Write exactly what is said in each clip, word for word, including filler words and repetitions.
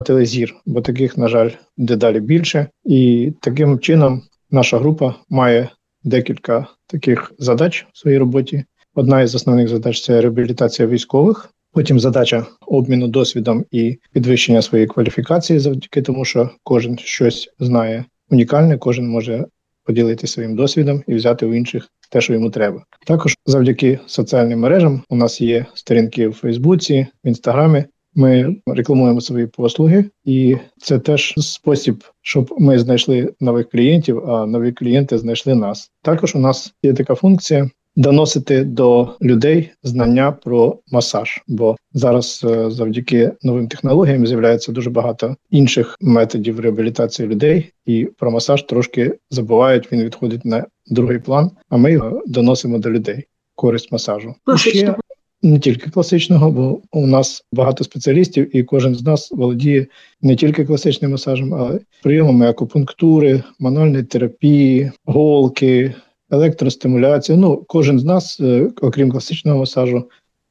втратили зір, бо таких, на жаль, дедалі більше. І таким чином наша група має декілька таких задач в своїй роботі. Одна із основних задач – це реабілітація військових. Потім задача обміну досвідом і підвищення своєї кваліфікації завдяки тому, що кожен щось знає унікальне, кожен може поділитися своїм досвідом і взяти у інших те, що йому треба. Також завдяки соціальним мережам у нас є сторінки в Фейсбуці, в Інстаграмі. Ми рекламуємо свої послуги, і це теж спосіб, щоб ми знайшли нових клієнтів, а нові клієнти знайшли нас. Також у нас є така функція – доносити до людей знання про масаж, бо зараз завдяки новим технологіям з'являється дуже багато інших методів реабілітації людей, і про масаж трошки забувають, він відходить на другий план, а ми його доносимо до людей, користь масажу. Класичного. Не тільки класичного, бо у нас багато спеціалістів, і кожен з нас володіє не тільки класичним масажем, але прийомами акупунктури, мануальної терапії, голки, електростимуляція. Ну, кожен з нас, окрім класичного масажу,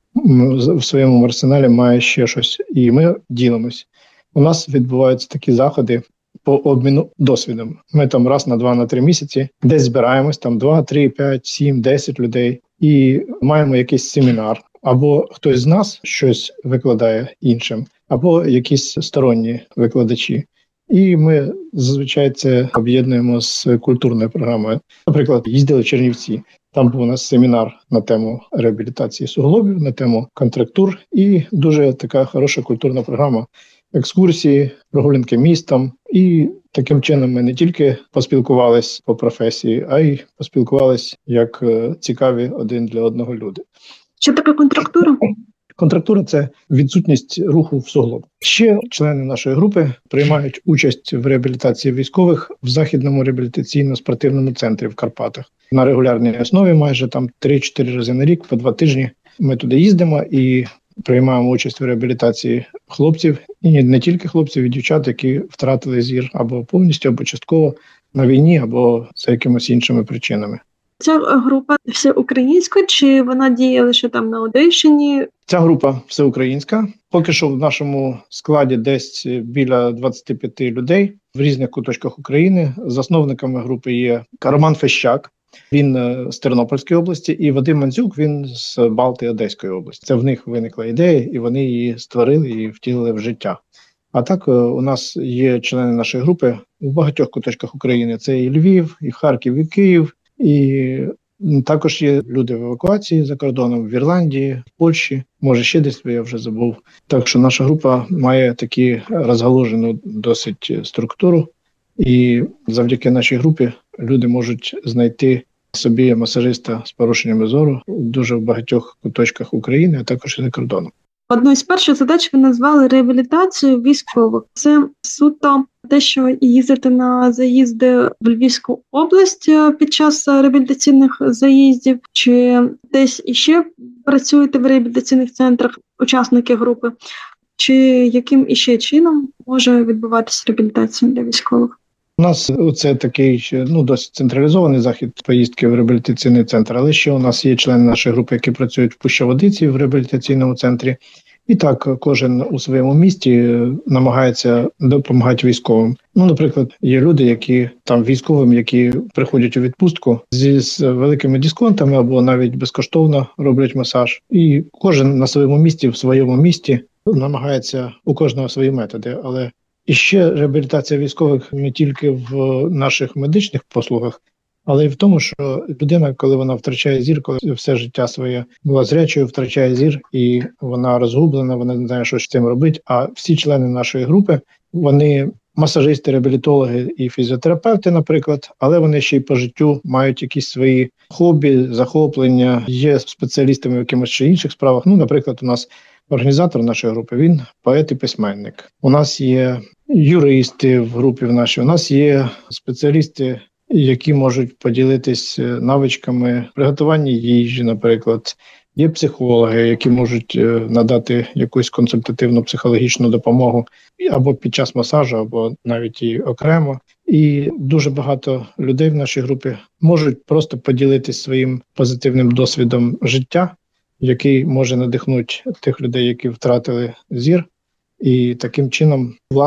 в своєму арсеналі має ще щось, і ми ділимось. У нас відбуваються такі заходи по обміну досвідом. Ми там раз на два, на три місяці десь збираємось, там два, три, п'ять, сім, десять людей, і маємо якийсь семінар. Або хтось з нас щось викладає іншим, або якісь сторонні викладачі. І ми зазвичай це об'єднуємо з культурною програмою. Наприклад, їздили в Чернівці. Там був у нас семінар на тему реабілітації суглобів, на тему контрактур. І дуже така хороша культурна програма. Екскурсії, прогулянки містом. І таким чином ми не тільки поспілкувались по професії, а й поспілкувались як цікаві один для одного люди. Що таке контрактура? Контрактура – це відсутність руху в суглоб. Ще члени нашої групи приймають участь в реабілітації військових в Західному реабілітаційно-спортивному центрі в Карпатах. На регулярній основі майже там три-чотири рази на рік, по два тижні ми туди їздимо і приймаємо участь в реабілітації хлопців, і не тільки хлопців, і дівчат, які втратили зір або повністю, або частково на війні, або за якимись іншими причинами. Ця група всеукраїнська, чи вона діє лише там на Одещині? Ця група всеукраїнська. Поки що в нашому складі десь біля двадцять п'ять людей в різних куточках України. Засновниками групи є Роман Фещак, він з Тернопільської області, і Вадим Мандзюк, він з Балти Одеської області. Це в них виникла ідея, і вони її створили і втілили в життя. А так у нас є члени нашої групи у багатьох куточках України. Це і Львів, і Харків, і Київ. І також є люди в евакуації за кордоном, в Ірландії, в Польщі, може ще десь, я вже забув. Так що наша група має такі розгалужену досить структуру, і завдяки нашій групі люди можуть знайти собі масажиста з порушеннями зору дуже в багатьох куточках України, а також і за кордоном. Одну з перших задач ви назвали реабілітацію військових. Це суто те, що їздити на заїзди в Львівську область під час реабілітаційних заїздів, чи десь іще працюєте в реабілітаційних центрах учасники групи, чи яким іще чином може відбуватися реабілітація для військових? У нас це такий, ну, досить централізований захід поїздки в реабілітаційний центр, але ще у нас є члени нашої групи, які працюють в Пуща-Водиці в реабілітаційному центрі. І так, кожен у своєму місті намагається допомагати військовим. Ну, наприклад, є люди, які там військовим, які приходять у відпустку зі з великими дисконтами або навіть безкоштовно роблять масаж. І кожен на своєму місці, в своєму місті намагається, у кожного свої методи, але і ще реабілітація військових не тільки в наших медичних послугах, але й в тому, що людина, коли вона втрачає зір, коли все життя своє була зрячою, втрачає зір, і вона розгублена, вона не знає, що з цим робити. А всі члени нашої групи, вони масажисти, реабілітологи і фізіотерапевти, наприклад, але вони ще й по життю мають якісь свої хобі, захоплення, є спеціалістами в якимось ще інших справах. Ну, наприклад, у нас організатор нашої групи, він поет і письменник. У нас є юристи в групі в нашій, у нас є спеціалісти, які можуть поділитись навичками приготування їжі, наприклад. Є психологи, які можуть надати якусь консультативну психологічну допомогу або під час масажу, або навіть і окремо. І дуже багато людей в нашій групі можуть просто поділитись своїм позитивним досвідом життя, який може надихнути тих людей, які втратили зір. І таким чином, власне,